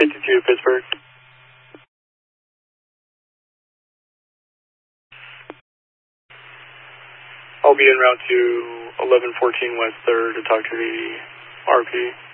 52 Pittsburgh. I'll be en route to 1114 West 3rd to talk to the RP.